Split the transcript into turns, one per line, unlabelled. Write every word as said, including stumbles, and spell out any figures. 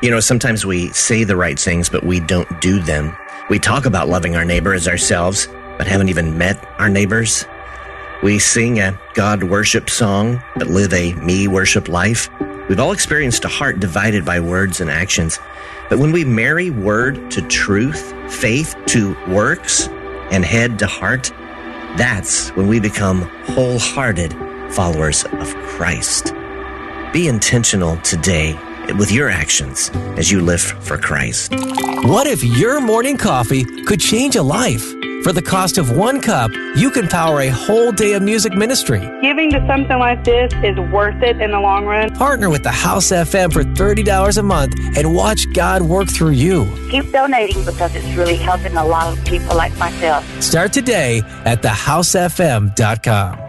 You know, sometimes we say the right things, but we don't do them. We talk about loving our neighbor as ourselves, but haven't even met our neighbors. We sing a God worship song, but live a me worship life. We've all experienced a heart divided by words and actions. But when we marry word to truth, faith to works, and head to heart, that's when we become wholehearted followers of Christ. Be intentional today with your actions as you live for Christ.
What if your morning coffee could change a life? For the cost of one cup, you can power a whole day of music ministry.
Giving to something like this is worth it in the long run.
Partner with the House F M for thirty dollars a month and watch God work through you.
Keep donating because it's really helping a lot of people like myself.
Start today at the house f m dot com.